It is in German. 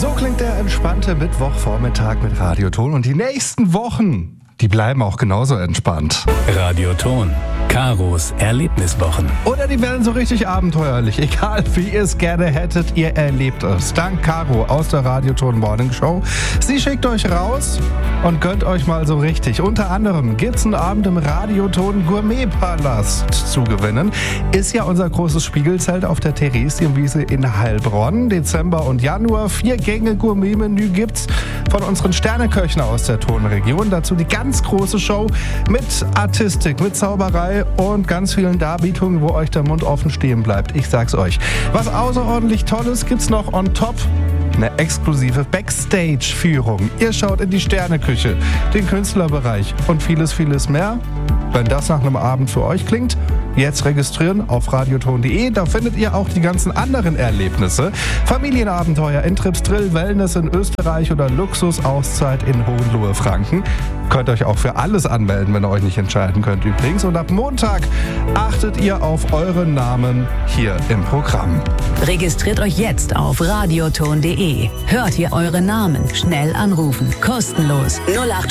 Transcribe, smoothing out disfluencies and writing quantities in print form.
So klingt der entspannte Mittwochvormittag mit Radioton. Und die nächsten Wochen, die bleiben auch genauso entspannt. Radioton. Karos Erlebniswochen. Oder die werden so richtig abenteuerlich. Egal wie ihr es gerne hättet, ihr erlebt es. Dank Caro aus der Radioton Morning Show. Sie schickt euch raus und gönnt euch mal so richtig. Unter anderem gibt's einen Abend im Radioton Gourmetpalast zu gewinnen. Ist ja unser großes Spiegelzelt auf der Theresienwiese in Heilbronn. Dezember und Januar 4 Gänge Gourmet-Menü gibt's von unseren Sterneköchen aus der Tonregion. Dazu die ganz große Show mit Artistik, mit Zauberei und ganz vielen Darbietungen, wo euch der Mund offen stehen bleibt. Ich sag's euch. Was außerordentlich Tolles gibt's noch on top. Eine exklusive Backstage-Führung. Ihr schaut in die Sterneküche, den Künstlerbereich und vieles, vieles mehr. Wenn das nach einem Abend für euch klingt, jetzt registrieren auf radioton.de. Da findet ihr auch die ganzen anderen Erlebnisse. Familienabenteuer in Tripsdrill, Wellness in Österreich oder Luxusauszeit in Hohenlohe-Franken. Könnt euch auch für alles anmelden, wenn ihr euch nicht entscheiden könnt übrigens. Und ab Montag achtet ihr auf euren Namen hier im Programm. Registriert euch jetzt auf radioton.de. Hört ihr eure Namen. Schnell anrufen. Kostenlos. 08